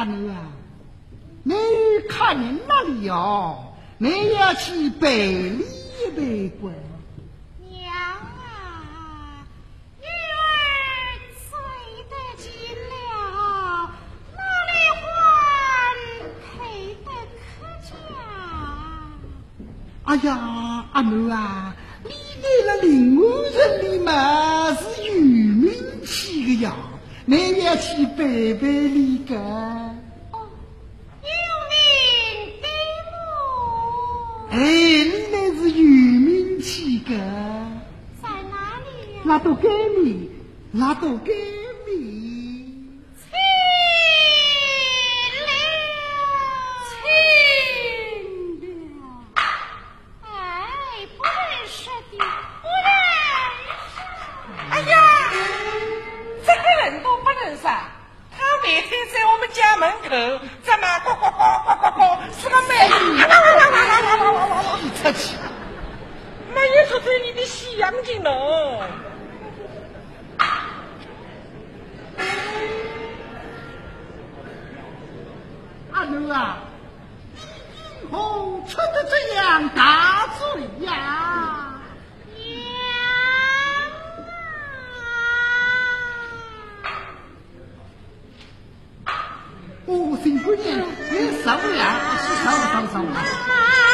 阿奴啊，你看人那里哦，你要去北里一杯滚。 娘啊，女儿醉得尽了，哪里还配得可家？ 哎呀，阿奴啊，你来了临安人里嘛是有名气的呀，你要去背背里个。 哦，有名的么？ 哎，你那是有名气个。 在哪里呀？ 拉到街面，拉到街面。 哎，不认识的，不认识。 哎呀，这个人都不认识啊！他每天在我们家门口，怎么呱呱呱呱呱呱，是个美女， 出去。 没有出对你的西洋镜喽。 阿奴啊，你今后出得这样大罪呀！哦，新姑娘，你上来啊，上啊！